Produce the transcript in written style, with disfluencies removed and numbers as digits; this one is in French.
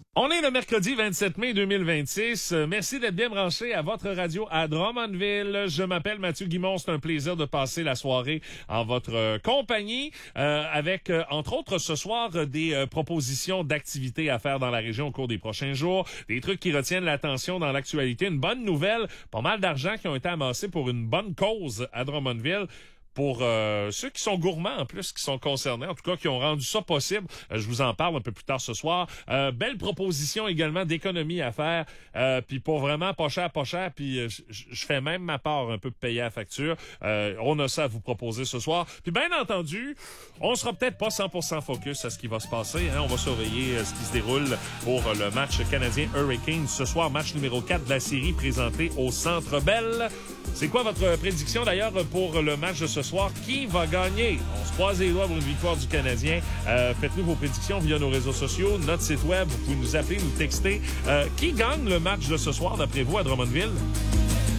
On est le mercredi 27 mai 2026. Merci d'être bien branché à votre radio à Drummondville. Je m'appelle Mathieu Guimond. C'est un plaisir de passer la soirée en votre compagnie avec, entre autres, ce soir, des propositions d'activités à faire dans la région au cours des prochains jours, des trucs qui retiennent l'attention dans l'actualité. Une bonne nouvelle, pas mal d'argent qui ont été amassés pour une bonne cause à Drummondville. Pour ceux qui sont gourmands, en plus, qui sont concernés, en tout cas, qui ont rendu ça possible. Je vous en parle un peu plus tard ce soir. Belle proposition également d'économie à faire. Puis pour vraiment pas cher, puis je fais même ma part un peu de payer la facture. On a ça à vous proposer ce soir. Puis bien entendu, on sera peut-être pas 100% focus à ce qui va se passer. Hein. On va surveiller ce qui se déroule pour le match canadien Hurricanes ce soir, match numéro 4 de la série présenté au Centre Bell. C'est quoi votre prédiction d'ailleurs pour le match de ce soir? Qui va gagner? On se croise les doigts pour une victoire du Canadien. Faites-nous vos prédictions via nos réseaux sociaux, notre site web. Vous pouvez nous appeler, nous texter. Qui gagne le match de ce soir d'après vous à Drummondville?